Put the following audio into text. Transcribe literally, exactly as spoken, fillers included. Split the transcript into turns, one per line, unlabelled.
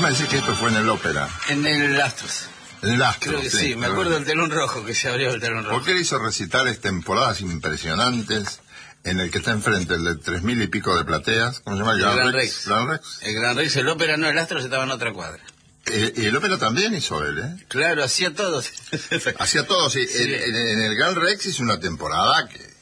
me decís que esto fue en el ópera?
En el Astros.
El Astros,
Creo que sí,
sí,
me acuerdo del telón rojo, que se abrió el telón rojo.
Porque él hizo recitales temporadas impresionantes, en el que está enfrente, el de tres mil y pico de plateas, ¿cómo se llama?
El
Gran
Gran
Rex.
Rex.
Gran Rex.
El Gran Rex, el ópera no, el Astros estaba en otra cuadra.
Eh, y el ópera también hizo él, ¿eh?
Claro, hacía todo.
Hacía todo, sí.
Sí.
En, en- en el Gran Rex hizo una temporada que